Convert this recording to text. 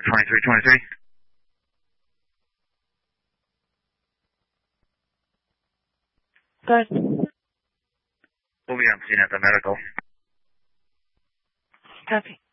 2323. Good. We'll be on scene at the medical. Copy.